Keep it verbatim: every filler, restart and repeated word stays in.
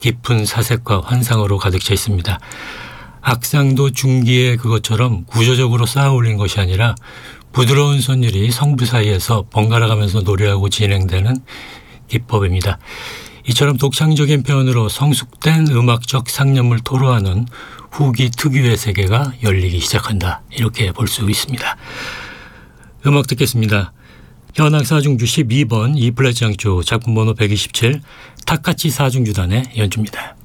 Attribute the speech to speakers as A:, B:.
A: 깊은 사색과 환상으로 가득 차 있습니다. 악상도 중기의 그것처럼 구조적으로 쌓아 올린 것이 아니라 부드러운 선율이 성부 사이에서 번갈아가면서 노래하고 진행되는 기법입니다. 이처럼 독창적인 표현으로 성숙된 음악적 상념을 토로하는 후기 특유의 세계가 열리기 시작한다. 이렇게 볼 수 있습니다. 음악 듣겠습니다. 현악 사중주 십이 번 E 플랫 장조 작품 번호 백이십칠 타카치 사중주단의 연주입니다.